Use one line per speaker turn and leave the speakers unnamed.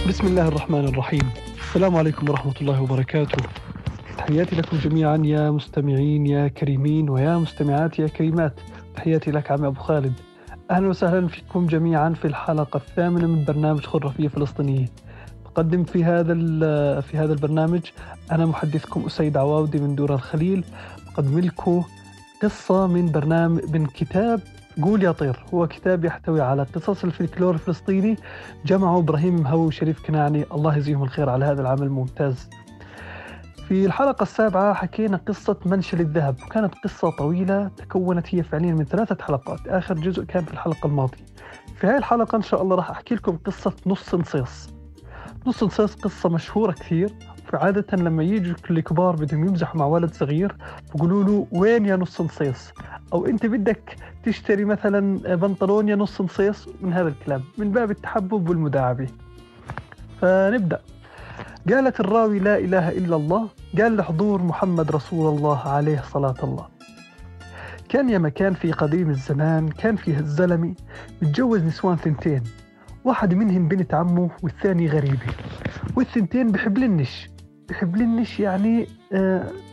بسم الله الرحمن الرحيم. السلام عليكم ورحمة الله وبركاته. تحياتي لكم جميعا يا مستمعين يا كريمين ويا مستمعات يا كريمات. تحياتي لك عمي أبو خالد. أهلا وسهلا فيكم جميعا في الحلقة الثامنة من برنامج خرافية فلسطينية. أقدم في هذا البرنامج أنا محدثكم أسيد عواودي من دور الخليل. أقدم لكم قصة من كتاب قول يا طير. هو كتاب يحتوي على قصص الفلكلور الفلسطيني جمعه إبراهيم مهوي وشريف كناني، الله يجزيهم الخير على هذا العمل الممتاز. في الحلقة السابعة حكينا قصة منشل الذهب، وكانت قصة طويلة تكونت هي فعليا من 3 حلقات. آخر جزء كان في الحلقة الماضية. في هذه الحلقة إن شاء الله راح أحكي لكم قصة نص نصيص. نص نصيص قصة مشهورة كثير، فعادة لما يجوا الكبار بدهم يمزحوا مع ولد صغير بيقولوا له وين يا نص نصيص، أو أنت بدك تشتري مثلا بنطلون يا نص نصيص، من هذا الكلام من باب التحبب والمداعبة. فنبدأ. قالت الراوي لا إله إلا الله، قال لحضور محمد رسول الله عليه صلاة الله. كان يا مكان في قديم الزمان كان فيه الزلمة متجوز نسوان 2، واحد منهم بنت عمه والثاني غريبة، والثنتين بحب لنش يعني